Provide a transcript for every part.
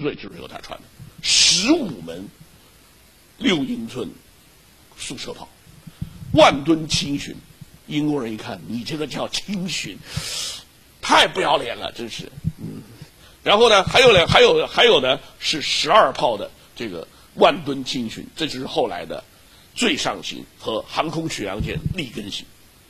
队就是由他传的，15门6英寸速射炮，1吨轻巡。英国人一看，你这个叫轻巡，太不要脸了，真是。然后呢，还有呢是12炮的这个1吨轻巡，这就是后来的最上型和航空巡洋舰利根型，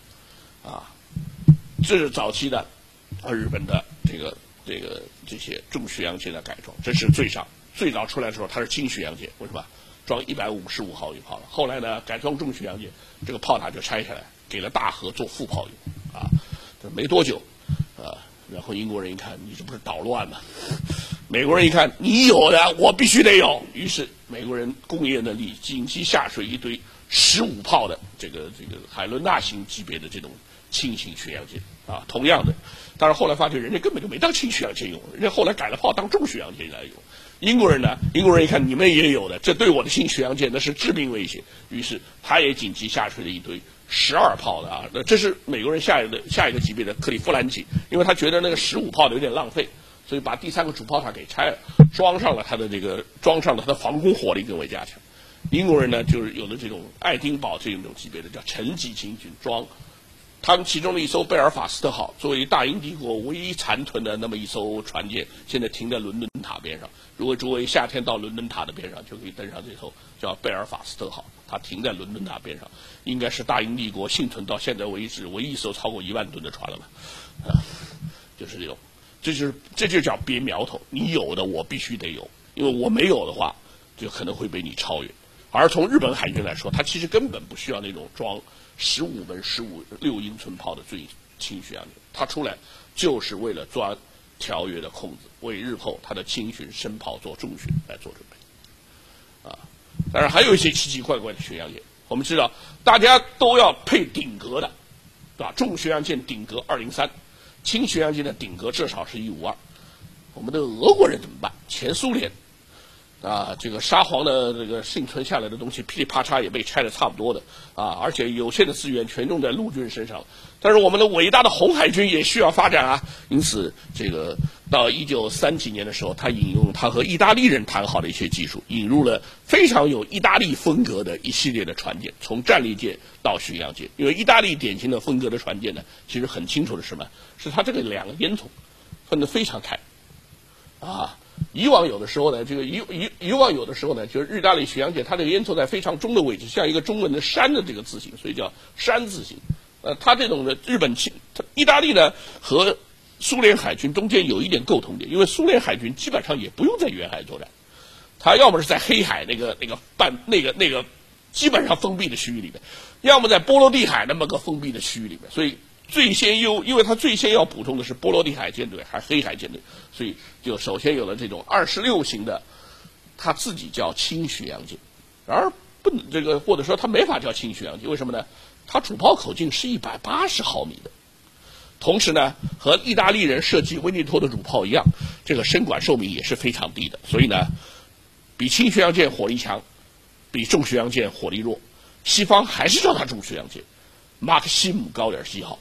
这是早期的日本的这些重巡洋舰的改装，这是最早出来的时候它是轻巡洋舰，为什么？装155毫米炮了。后来呢，改装重巡洋舰，这个炮塔就拆下来，给了大和做副炮用这没多久然后英国人一看，你这不是捣乱吗？美国人一看，你有的我必须得有，于是美国人工业能力紧急下水一堆15炮的这个海伦娜型级别的这种轻型巡洋舰同样的，但是后来发现人家根本就没当轻巡洋舰用，人家后来改了炮当重巡洋舰来用。英国人一看你们也有的，这对我的新巡洋舰那是致命威胁，于是他也紧急下水了一堆12炮的那这是美国人下一个级别的克利夫兰级，因为他觉得那个15炮的有点浪费，所以把第3个主炮塔给拆了，装上了它的防空火力更为加强。英国人呢就是有了这种爱丁堡这种级别的叫沉级轻巡装。他们其中的一艘贝尔法斯特号作为大英帝国唯一残存的那么一艘船舰，现在停在伦敦塔边上。如果诸位夏天到伦敦塔的边上，就可以登上这艘叫贝尔法斯特号，它停在伦敦塔边上，应该是大英帝国幸存到现在为止唯一一艘超过1万吨的船了吧？就是这种，这就叫别苗头，你有的我必须得有，因为我没有的话，就可能会被你超越。而从日本海军来说，它其实根本不需要那种装15门6英寸炮的最轻巡洋舰，它出来就是为了钻条约的空子，为日后它的轻巡深炮做重巡来做准备。当然还有一些奇奇怪怪的巡洋舰，我们知道大家都要配顶格的，对吧？重巡洋舰顶格203，轻巡洋舰的顶格至少是152。我们的俄国人怎么办？前苏联这个沙皇的这个幸存下来的东西噼里啪嚓也被拆得差不多的而且有限的资源全用在陆军身上，但是我们的伟大的红海军也需要发展因此这个到1930几年的时候，他引用他和意大利人谈好的一些技术，引入了非常有意大利风格的一系列的船舰，从战列舰到巡洋舰。因为意大利典型的风格的船舰呢，其实很清楚的是什么？是它这个2个烟囱分得非常开以往有的时候呢，就是意大利巡洋舰，它这个烟囱在非常中的位置，像一个中文的山的这个字形，所以叫山字形。它这种的意大利呢和苏联海军中间有一点共同点，因为苏联海军基本上也不用在远海作战，它要么是在黑海那个基本上封闭的区域里面，要么在波罗的海那么个封闭的区域里面，所以因为它最先要补充的是波罗的海舰队还黑海舰队，所以就首先有了这种26型的，它自己叫轻巡洋舰，然而或者说它没法叫轻巡洋舰，为什么呢？它主炮口径是180毫米的，同时呢和意大利人设计威尼托的主炮一样，这个身管寿命也是非常低的，所以呢比轻巡洋舰火力强，比重巡洋舰火力弱，西方还是叫它重巡洋舰，马克西姆高点7号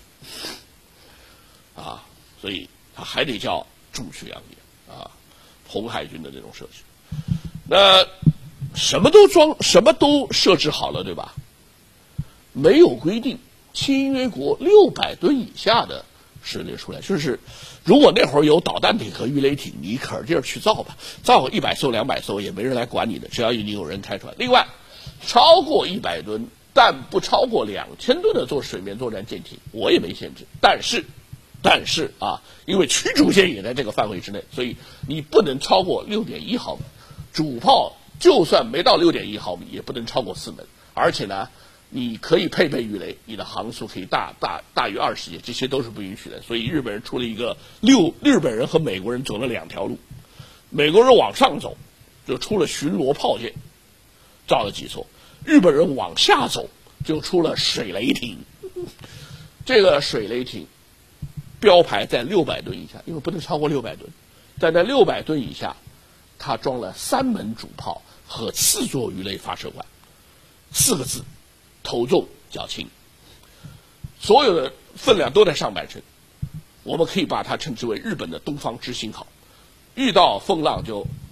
所以它还得叫重巡洋舰红海军的这种设置。那什么都设置好了，对吧？没有规定签约国600吨以下的设列出来，就是如果那会儿有导弹艇和鱼雷艇，你可劲儿去造吧，造个100艘200艘也没人来管你的，只要你有人开船。另外，超过100吨但不超过2000吨的做水面作战舰艇，我也没限制。但是因为驱逐舰也在这个范围之内，所以你不能超过6.1毫米，主炮就算没到6.1毫米，也不能超过4门，而且呢，你可以配备鱼雷，你的航速可以大于20节，这些都是不允许的。所以日本人出了一个日本人和美国人走了2条路，美国人往上走，就出了巡逻炮舰，造了几艘；日本人往下走，就出了水雷艇。这个水雷艇标牌在600吨以下，因为不能超过600吨，但在600吨以下，它装了3门主炮和4座鱼雷发射管，4个字：头重脚轻。所有的分量都在上半身，我们可以把它称之为日本的东方之星号。遇到风浪就